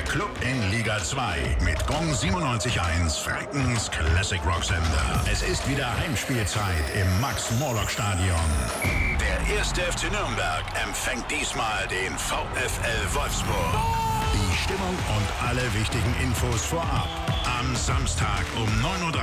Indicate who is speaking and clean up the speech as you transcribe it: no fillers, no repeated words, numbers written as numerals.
Speaker 1: Club in Liga 2 mit Gong 97.1, Frankens Classic Rock Sender. Es ist wieder Heimspielzeit im Max-Morlock-Stadion. Der 1. FC Nürnberg empfängt diesmal den VfL Wolfsburg. Die Stimmung und alle wichtigen Infos vorab. Am Samstag um 9:30 Uhr